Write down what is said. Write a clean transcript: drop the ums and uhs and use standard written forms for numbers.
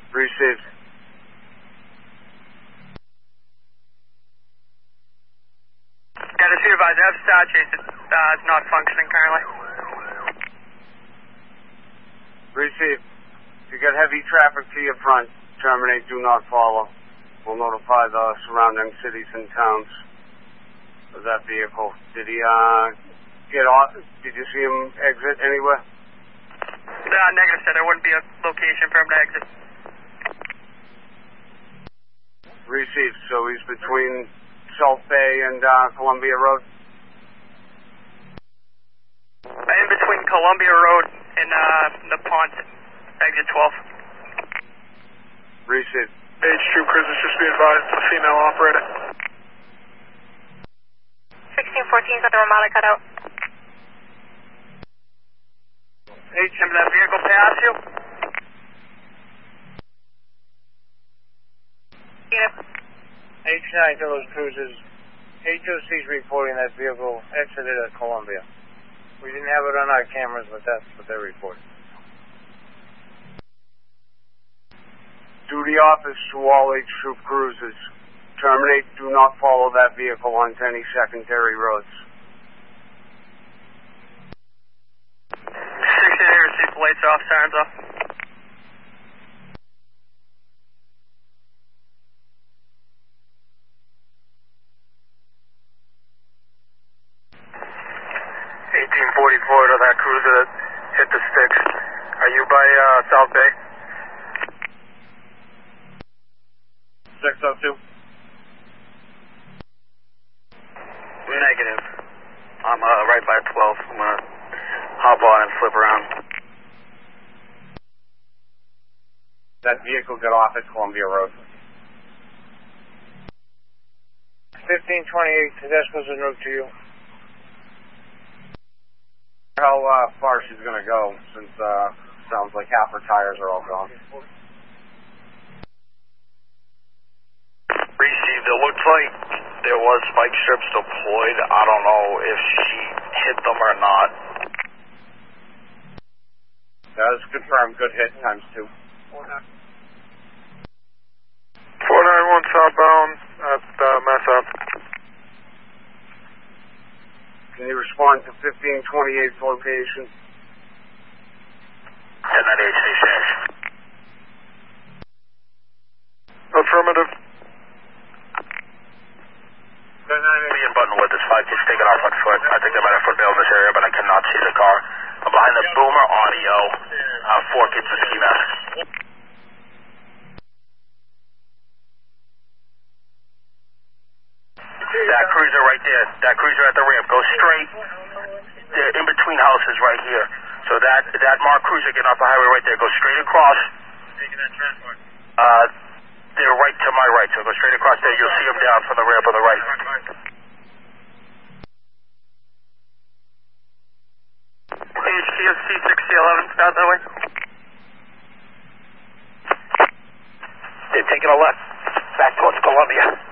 Received. Yeah, to supervise, I have Star Chase. It's not functioning currently. Received. If you get heavy traffic to your front, terminate, do not follow. We'll notify the surrounding cities and towns of that vehicle. Did he, get off? Did you see him exit anywhere? Negative, sir. There wouldn't be a location for him to exit. Received. So he's between South Bay and, Columbia Road? In between Columbia Road and, Nepont, exit 12. Received. H Troop Cruisers, just be advised, a female operator. 1614's at the Ramada cutout. H, did that vehicle pass you? Yep. H9 to those cruisers. HOC's reporting that vehicle exited at Columbia. We didn't have it on our cameras, but that's what they're reporting. Duty office to all H Troop cruisers. Terminate, do not follow that vehicle onto any secondary roads. 16 received, lights off, sirens off. To that cruiser that hit the sticks. Are you by South Bay? 602. Negative. I'm right by 12. I'm gonna hop on and flip around. That vehicle got off at Columbia Road. 1528, Tedesco's en route to you. How far she's gonna go, since sounds like half her tires are all gone. Received. It looks like there was spike strips deployed. I don't know if she hit them or not. That is confirmed. Good hit times 2. 491 southbound at Mass Ave. Can you respond to 1528's location? 1098 station. Affirmative. Me and Buttonwood, this 5 just taking off on foot. I think they might have foot bail in this area, but I cannot see the car. I'm behind the Boomer Audio. 4 kids with ski masks. That cruiser right there, that cruiser at the ramp, go straight. They're in between houses right here. So that marked cruiser getting off the highway right there, go straight across. Taking that transport. They're right to my right, so go straight across there. You'll see them down from the ramp on the right. HTSC 6011, out that way. They're taking a left, back towards Columbia.